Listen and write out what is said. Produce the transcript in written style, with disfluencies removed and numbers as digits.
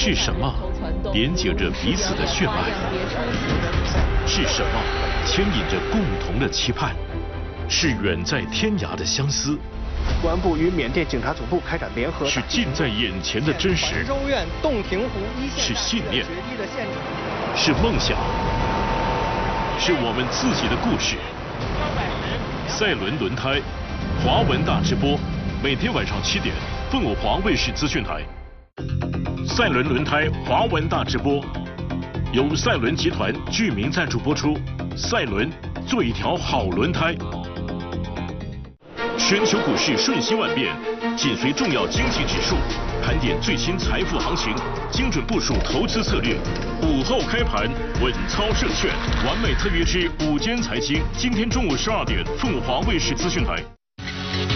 是什么连接着彼此的血脉？是什么牵引着共同的期盼？是远在天涯的相思。 公安部与缅甸警察总部开展联合。 是近在眼前的真实。 州院洞庭湖一线。 是信念。是梦想。是我们自己的故事。赛伦轮胎，华文大直播，每天晚上7点，凤舞华卫视资讯台。赛伦轮胎华文大直播，由赛伦集团居民赞助播出。赛伦，做一条好轮胎。全球股市瞬息万变，紧随重要经济指数，盘点最新财富行情，精准部署投资策略。午后开盘，稳操胜券，完美特约之午间财经，今天中午12点，凤舞华卫视资讯台。